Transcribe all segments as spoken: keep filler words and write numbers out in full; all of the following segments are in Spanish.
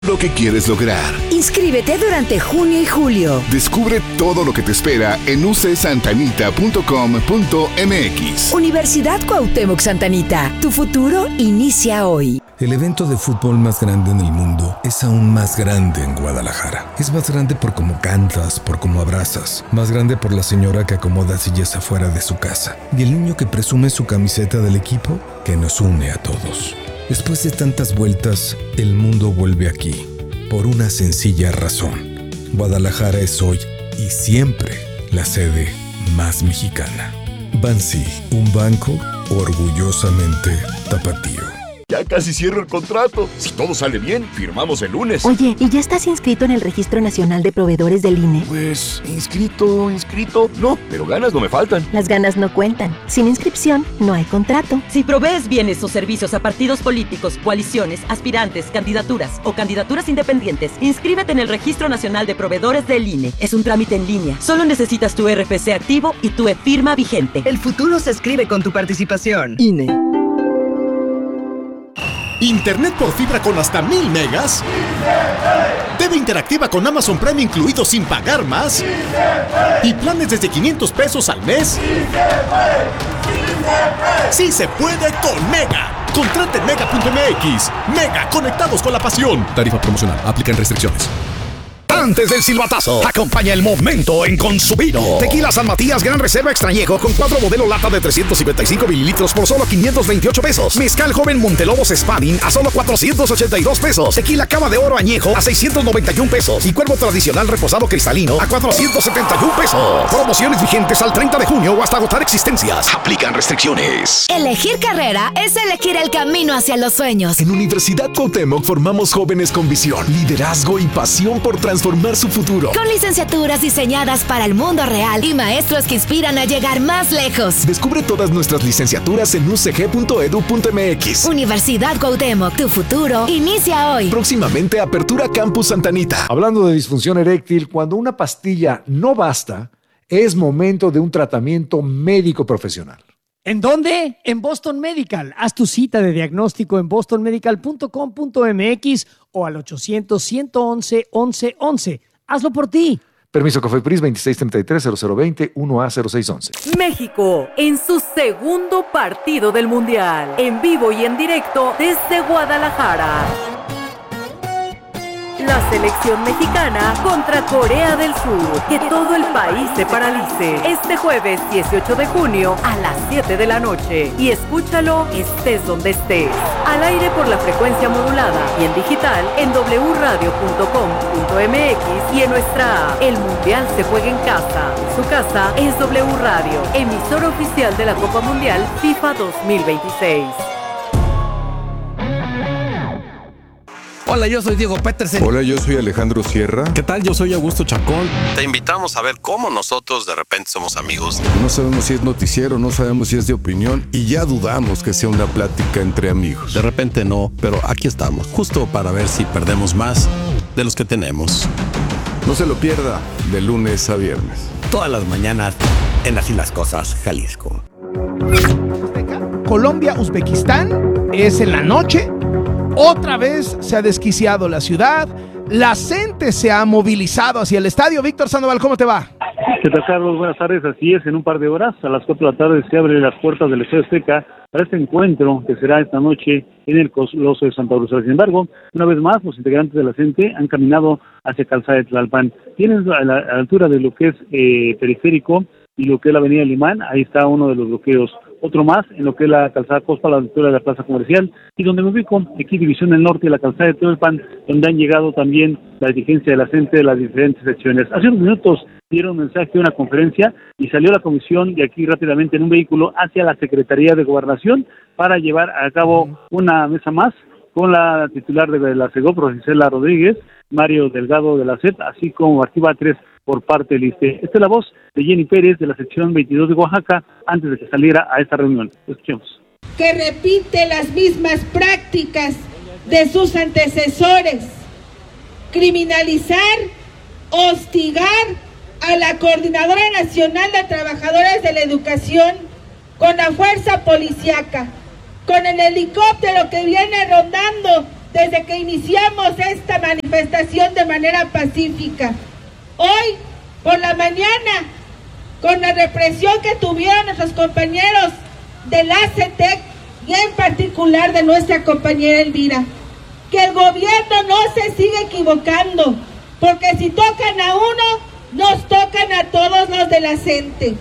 Lo que quieres lograr. Inscríbete durante junio y julio. Descubre todo lo que te espera en u c santanita punto com punto m x. Universidad Cuauhtémoc Santa Anita. Tu futuro inicia hoy. El evento de fútbol más grande en el mundo es aún más grande en Guadalajara. Es más grande por cómo cantas, por cómo abrazas. Más grande por la señora que acomoda sillas afuera de su casa. Y el niño que presume su camiseta del equipo que nos une a todos. Después de tantas vueltas, el mundo vuelve aquí, por una sencilla razón. Guadalajara es hoy y siempre la sede más mexicana. Bansi, un banco orgullosamente tapatío. Ya casi cierro el contrato. Si todo sale bien, firmamos el lunes. Oye, ¿y ya estás inscrito en el Registro Nacional de Proveedores del I N E? Pues, inscrito, inscrito. No, pero ganas no me faltan. Las ganas no cuentan. Sin inscripción, no hay contrato. Si provees bienes o servicios a partidos políticos, coaliciones, aspirantes, candidaturas o candidaturas independientes, inscríbete en el Registro Nacional de Proveedores del I N E. Es un trámite en línea. Solo necesitas tu R F C activo y tu e-firma vigente. El futuro se escribe con tu participación. I N E. ¿Internet por fibra con hasta mil megas? ¿T V interactiva con Amazon Prime incluido sin pagar más? ¿Y planes desde quinientos pesos al mes? ¡Sí se puede con Mega! Contrate en mega punto m x. Mega, conectados con la pasión. Tarifa promocional. Aplican restricciones. Antes del silbatazo, acompaña el momento en Consumino. Tequila San Matías Gran Reserva Extrañejo con cuatro modelo lata de trescientos cincuenta y cinco mililitros por solo quinientos veintiocho pesos. Mezcal Joven Montelobos Spadin a solo cuatrocientos ochenta y dos pesos. Tequila Cava de Oro Añejo a seiscientos noventa y un pesos. Y Cuervo Tradicional Reposado Cristalino a cuatrocientos setenta y un pesos. Promociones vigentes al treinta de junio o hasta agotar existencias. Aplican restricciones. Elegir carrera es elegir el camino hacia los sueños. En Universidad Cuauhtémoc formamos jóvenes con visión, liderazgo y pasión por transformar su futuro. Con licenciaturas diseñadas para el mundo real y maestros que inspiran a llegar más lejos. Descubre todas nuestras licenciaturas en u c g punto edu punto m x. Universidad Cuauhtémoc, tu futuro inicia hoy. Próximamente Apertura Campus Santa Anita. Hablando de disfunción eréctil, cuando una pastilla no basta, es momento de un tratamiento médico profesional. ¿En dónde? En Boston Medical. Haz tu cita de diagnóstico en boston medical punto com punto m x o al ochocientos, ciento once, once once. Hazlo por ti. Permiso COFEPRIS veintiséis treinta y tres, cero cero veinte, uno A cero seis once. México en su segundo partido del Mundial. En vivo y en directo desde Guadalajara. La selección mexicana contra Corea del Sur. Que todo el país se paralice. Este jueves dieciocho de junio a las siete de la noche. Y escúchalo estés donde estés. Al aire por la frecuencia modulada y en digital en doble u radio punto com punto m x y en nuestra app. El Mundial se juega en casa. Su casa es W Radio, emisor oficial de la Copa Mundial FIFA dos mil veintiséis. Hola, yo soy Diego Petersen. Hola, yo soy Alejandro Sierra. ¿Qué tal? Yo soy Augusto Chacón. Te invitamos a ver cómo nosotros de repente somos amigos. No sabemos si es noticiero, no sabemos si es de opinión y ya dudamos que sea una plática entre amigos. De repente no, pero aquí estamos, justo para ver si perdemos más de los que tenemos. No se lo pierda, de lunes a viernes. Todas las mañanas en Así las Cosas, Jalisco. Colombia-Uzbekistán es en la noche. Otra vez se ha desquiciado la ciudad, la gente se ha movilizado hacia el estadio. Víctor Sandoval, ¿cómo te va? ¿Qué tal, Carlos? Buenas tardes. Así es, en un par de horas, a las cuatro de la tarde, se abren las puertas del Estadio Azteca para este encuentro que será esta noche en el Coloso de Santa Úrsula. Sin embargo, una vez más, los integrantes de la C E N T E han caminado hacia Calzada de Tlalpan. Tienen a la, a la altura de lo que es eh, Periférico y lo que es la Avenida Limán, ahí está uno de los bloqueos. Otro más en lo que es la calzada Cospa, la altura de la plaza comercial, y donde me ubico, aquí División del Norte y la calzada de Tlalpan, donde han llegado también la dirigencia de la C E N T E de las diferentes secciones. Hace unos minutos dieron un mensaje de una conferencia y salió la comisión de aquí rápidamente en un vehículo hacia la Secretaría de Gobernación para llevar a cabo una mesa más con la titular de la SEGOP, Rosicela Rodríguez, Mario Delgado de la C E T, así como Martí Batres por parte del I S S S T E. Esta es la voz de Jenny Pérez de la sección veintidós de Oaxaca antes de que saliera a esta reunión. Escuchemos. Que repite las mismas prácticas de sus antecesores, criminalizar, hostigar a la Coordinadora Nacional de Trabajadores de la Educación con la fuerza policíaca, con el helicóptero que viene rondando desde que iniciamos esta manifestación de manera pacífica. Hoy, por la mañana, con la represión que tuvieron nuestros compañeros de la C E T E C y en particular de nuestra compañera Elvira, que el gobierno no se siga equivocando, porque si tocan a uno, nos tocan a todos los de la gente.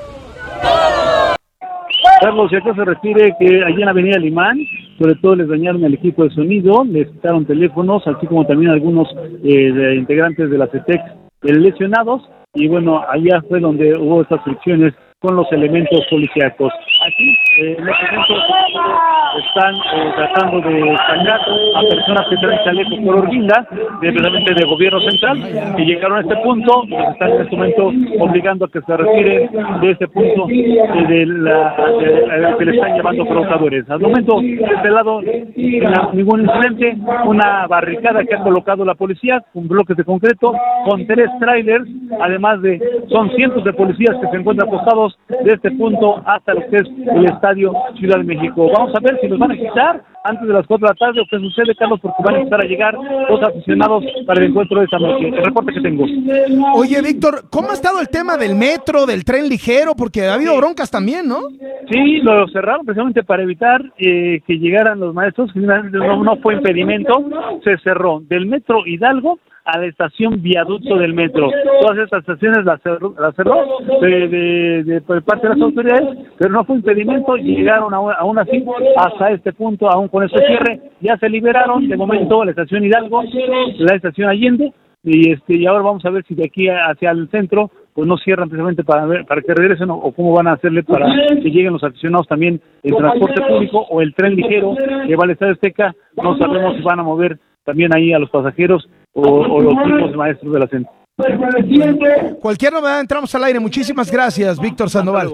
Carlos, si acá se refiere que allí en la avenida Limán, sobre todo les dañaron el equipo de sonido, les quitaron teléfonos, así como también algunos eh, de integrantes de la C E T E C lesionados, y bueno, allá fue donde hubo estas fricciones con los elementos policíacos. Aquí, eh, en este momento, están eh, tratando de sacar a personas que traen chalecos color guinda, precisamente del gobierno central, que llegaron a este punto, y los están en este momento obligando a que se retiren de este punto eh, de la de, de, que le están llamando provocadores. Al momento, de este lado, sin ningún incidente, una barricada que ha colocado la policía, con bloques de concreto, con tres trailers, además de, son cientos de policías que se encuentran apostados de este punto hasta lo que es el Estadio Ciudad de México. Vamos a ver si los van a quitar antes de las cuatro de la tarde o qué sucede, Carlos, porque van a empezar a llegar los aficionados para el encuentro de esta noche. El reporte que tengo. Oye, Víctor, ¿cómo ha estado el tema del metro, del tren ligero? Porque ha habido broncas también, ¿no? Sí, lo cerraron precisamente para evitar eh, que llegaran los maestros. No, no fue impedimento, se cerró del metro Hidalgo a la estación Viaducto del metro. Todas estas estaciones las cerró, las cerró de, de, de, de parte de las autoridades, pero no fue impedimento, llegaron aún, aún así hasta este punto, aún con este cierre, ya se liberaron de momento la estación Hidalgo, la estación Allende, y este y ahora vamos a ver si de aquí hacia el centro pues no cierran precisamente para ver, para que regresen o, o cómo van a hacerle para que lleguen los aficionados también el transporte público o el tren ligero que va al Estadio Azteca. No sabemos si van a mover también ahí a los pasajeros o, o los tipos de maestros de la centro. Cualquier novedad, entramos al aire. Muchísimas gracias, Víctor Sandoval.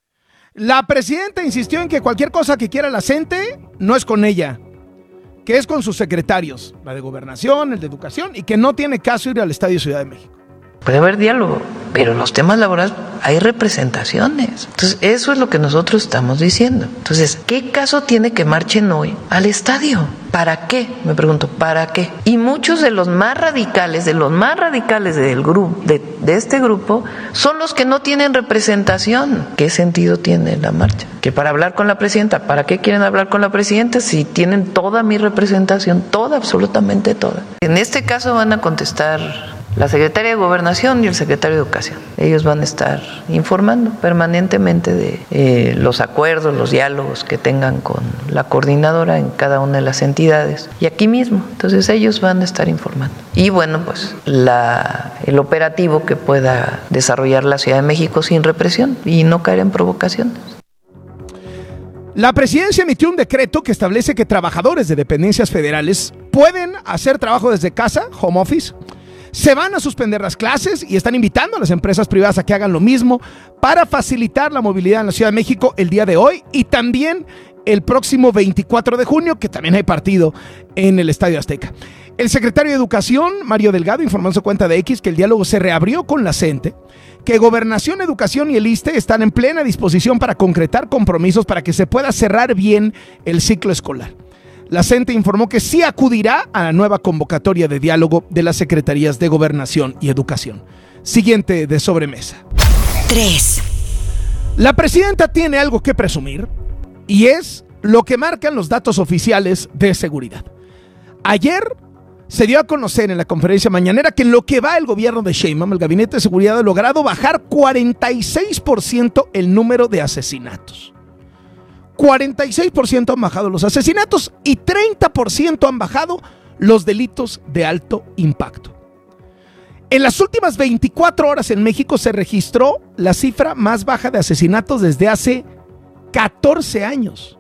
La presidenta insistió en que cualquier cosa que quiera la gente no es con ella, que es con sus secretarios, la de Gobernación, el de Educación, y que no tiene caso ir al Estadio Ciudad de México. Puede haber diálogo, pero en los temas laborales hay representaciones. Entonces, eso es lo que nosotros estamos diciendo. Entonces, ¿qué caso tiene que marchen hoy al estadio? ¿Para qué? Me pregunto, ¿para qué? Y muchos de los más radicales, de los más radicales del grupo, de, de este grupo, son los que no tienen representación. ¿Qué sentido tiene la marcha? Que para hablar con la presidenta, ¿para qué quieren hablar con la presidenta si tienen toda mi representación? Toda, absolutamente toda. En este caso van a contestar la secretaria de Gobernación y el secretario de Educación. Ellos van a estar informando permanentemente de eh, los acuerdos, los diálogos que tengan con la coordinadora en cada una de las entidades. Y aquí mismo, entonces ellos van a estar informando. Y bueno, pues la, el operativo que pueda desarrollar la Ciudad de México sin represión y no caer en provocaciones. La presidencia emitió un decreto que establece que trabajadores de dependencias federales pueden hacer trabajo desde casa, home office. Se van a suspender las clases y están invitando a las empresas privadas a que hagan lo mismo para facilitar la movilidad en la Ciudad de México el día de hoy y también el próximo veinticuatro de junio, que también hay partido en el Estadio Azteca. El secretario de Educación, Mario Delgado, informó en su cuenta de X que el diálogo se reabrió con la CENTE, que Gobernación, Educación y el ISSSTE están en plena disposición para concretar compromisos para que se pueda cerrar bien el ciclo escolar. La CENTE informó que sí acudirá a la nueva convocatoria de diálogo de las Secretarías de Gobernación y Educación. Siguiente de sobremesa. tres. La presidenta tiene algo que presumir y es lo que marcan los datos oficiales de seguridad. Ayer se dio a conocer en la conferencia mañanera que en lo que va el gobierno de Sheinbaum, el Gabinete de Seguridad ha logrado bajar cuarenta y seis por ciento el número de asesinatos. cuarenta y seis por ciento han bajado los asesinatos y treinta por ciento han bajado los delitos de alto impacto. En las últimas veinticuatro horas en México se registró la cifra más baja de asesinatos desde hace catorce años.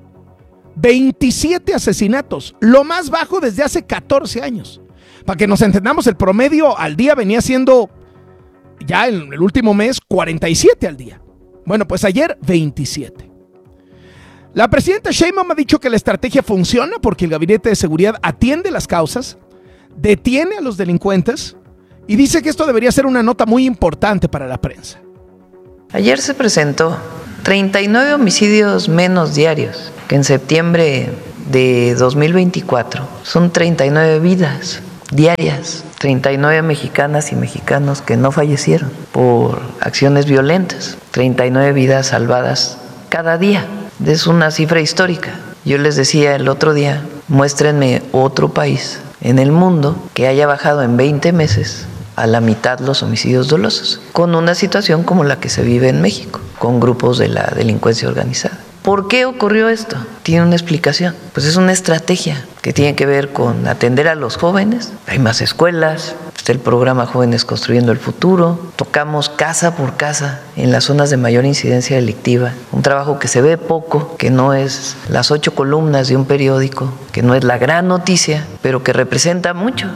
veintisiete asesinatos, lo más bajo desde hace catorce años. Para que nos entendamos, el promedio al día venía siendo, ya en el último mes, cuarenta y siete al día. Bueno, pues ayer veintisiete. La presidenta Sheinbaum ha dicho que la estrategia funciona porque el Gabinete de Seguridad atiende las causas, detiene a los delincuentes y dice que esto debería ser una nota muy importante para la prensa. Ayer se presentó treinta y nueve homicidios menos diarios que en septiembre de dos mil veinticuatro son treinta y nueve vidas diarias, treinta y nueve mexicanas y mexicanos que no fallecieron por acciones violentas, treinta y nueve vidas salvadas cada día. Es una cifra histórica. Yo les decía el otro día, muéstrenme otro país en el mundo que haya bajado en veinte meses a la mitad los homicidios dolosos, con una situación como la que se vive en México, con grupos de la delincuencia organizada. ¿Por qué ocurrió esto? Tiene una explicación. Pues es una estrategia que tiene que ver con atender a los jóvenes. Hay más escuelas, está el programa Jóvenes Construyendo el Futuro. Tocamos casa por casa en las zonas de mayor incidencia delictiva. Un trabajo que se ve poco, que no es las ocho columnas de un periódico, que no es la gran noticia, pero que representa mucho.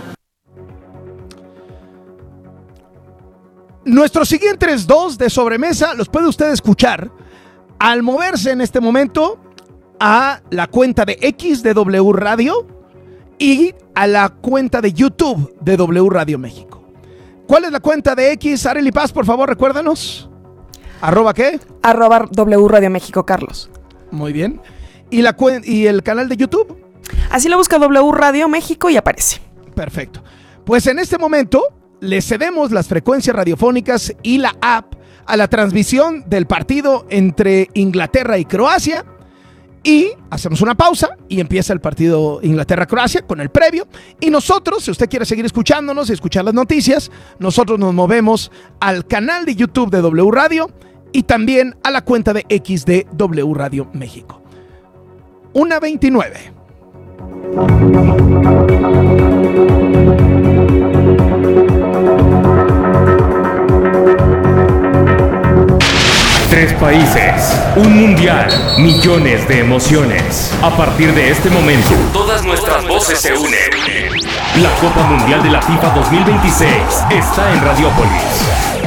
Nuestros siguientes dos de sobremesa los puede usted escuchar al moverse en este momento a la cuenta de X de W Radio y a la cuenta de YouTube de W Radio México. ¿Cuál es la cuenta de X? Arely Paz, por favor, recuérdanos. ¿Arroba qué? Arroba W Radio México, Carlos. Muy bien. ¿Y, la cuen- ¿Y el canal de YouTube? Así lo busca W Radio México y aparece. Perfecto. Pues en este momento le cedemos las frecuencias radiofónicas y la app a la transmisión del partido entre Inglaterra y Croacia y hacemos una pausa y empieza el partido Inglaterra-Croacia con el previo y nosotros, si usted quiere seguir escuchándonos y escuchar las noticias, nosotros nos movemos al canal de YouTube de W Radio y también a la cuenta de X de W Radio México. una veintinueve. Tres países, un mundial, millones de emociones. A partir de este momento, todas nuestras voces se unen. La Copa Mundial de la FIFA dos mil veintiséis está en Radiópolis.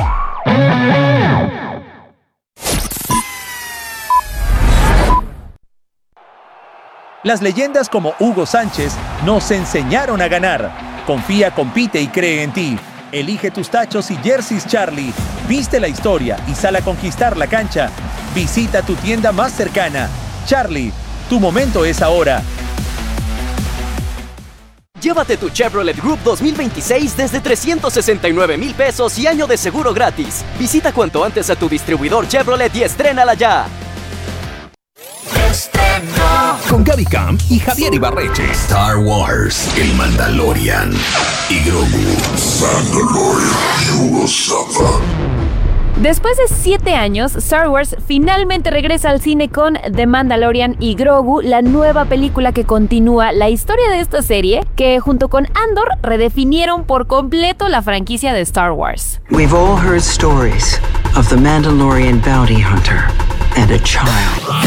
Las leyendas como Hugo Sánchez nos enseñaron a ganar. Confía, compite y cree en ti. Elige tus tachos y jerseys Charlie. Viste la historia y sal a conquistar la cancha. Visita tu tienda más cercana. Charlie, tu momento es ahora. Llévate tu Chevrolet Group dos mil veintiséis desde trescientos sesenta y nueve mil pesos y año de seguro gratis. Visita cuanto antes a tu distribuidor Chevrolet y estrénala ya. Con Gaby Camp y Javier Ibarreche. Star Wars, el Mandalorian y Grogu. Mandalorian, Yugo Sama. Después de siete años, Star Wars finalmente regresa al cine con The Mandalorian y Grogu, la nueva película que continúa la historia de esta serie, que junto con Andor redefinieron por completo la franquicia de Star Wars. We've all heard stories of the Mandalorian bounty hunter and a child.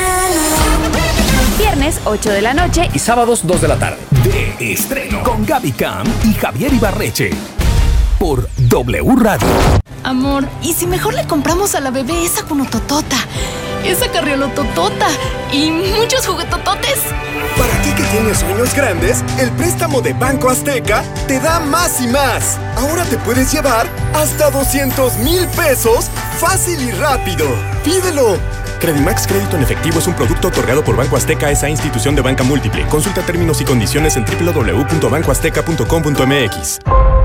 Viernes ocho de la noche y sábados dos de la tarde. De estreno con Gaby Camp y Javier Ibarreche. Por W Radio. Amor, ¿y si mejor le compramos a la bebé esa cunototota, esa carriolototota y muchos juguetototes? Para ti que tienes sueños grandes, el préstamo de Banco Azteca te da más y más. Ahora te puedes llevar hasta doscientos mil pesos fácil y rápido. ¡Pídelo! Credimax Crédito en Efectivo es un producto otorgado por Banco Azteca, esa institución de banca múltiple. Consulta términos y condiciones en doble u doble u doble u punto banco azteca punto com punto m x.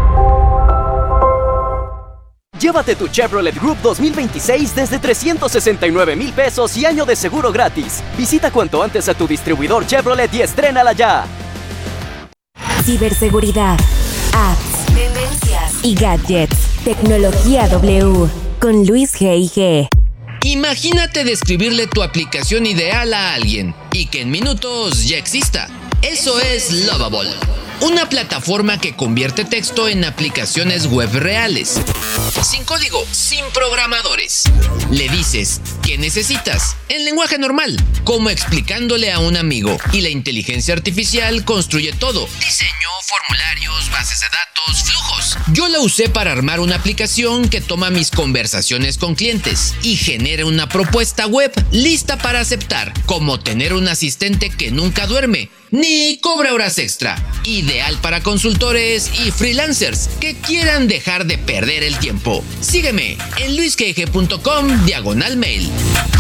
Llévate tu Chevrolet Group dos mil veintiséis desde trescientos sesenta y nueve mil pesos y año de seguro gratis. Visita cuanto antes a tu distribuidor Chevrolet y estrénala ya. Ciberseguridad, apps, tendencias y gadgets. Tecnología W con Luis G I G. Imagínate describirle tu aplicación ideal a alguien y que en minutos ya exista. Eso es Lovable, una plataforma que convierte texto en aplicaciones web reales. Sin código, sin programadores. Le dices ¿qué necesitas? En lenguaje normal, como explicándole a un amigo, y la inteligencia artificial construye todo: diseño, formularios, bases de datos, flujos. Yo la usé para armar una aplicación que toma mis conversaciones con clientes y genera una propuesta web lista para aceptar, como tener un asistente que nunca duerme ni cobra horas extra. Ideal para consultores y freelancers que quieran dejar de perder el tiempo. Sígueme en luis g g punto com diagonal mail.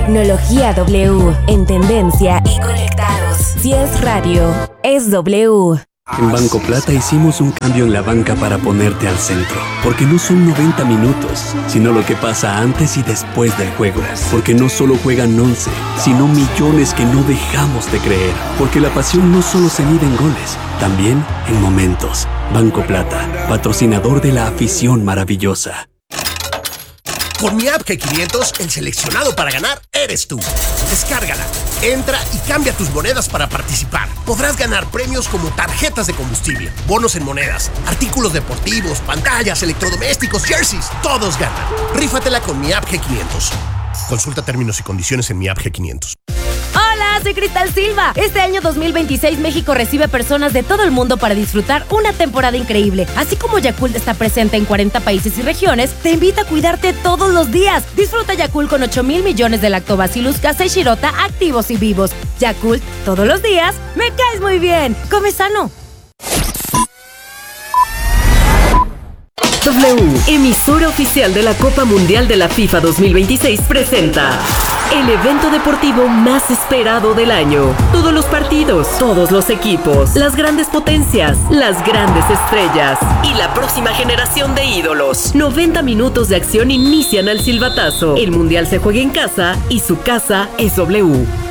Tecnología W, en tendencia y conectados. Si es radio, es W. En Banco Plata hicimos un cambio en la banca para ponerte al centro. Porque no son noventa minutos, sino lo que pasa antes y después del juego. Porque no solo juegan once, sino millones que no dejamos de creer. Porque la pasión no solo se mide en goles, también en momentos. Banco Plata, patrocinador de la afición maravillosa. Con mi app G quinientos, el seleccionado para ganar eres tú. Descárgala, entra y cambia tus monedas para participar. Podrás ganar premios como tarjetas de combustible, bonos en monedas, artículos deportivos, pantallas, electrodomésticos, jerseys. Todos ganan. Rífatela con mi app G quinientos. Consulta términos y condiciones en mi app G quinientos. Hola, soy Cristal Silva. Este año dos mil veintiséis México recibe personas de todo el mundo para disfrutar una temporada increíble. Así como Yakult está presente en cuarenta países y regiones, te invita a cuidarte todos los días. Disfruta Yakult con ocho mil millones de Lactobacillus casei shirota activos y vivos. Yakult, todos los días, me caes muy bien. Come sano. W, emisora oficial de la Copa Mundial de la FIFA dos mil veintiséis, presenta el evento deportivo más esperado del año. Todos los partidos, todos los equipos, las grandes potencias, las grandes estrellas y la próxima generación de ídolos. noventa minutos de acción inician al silbatazo. El Mundial se juega en casa y su casa es W.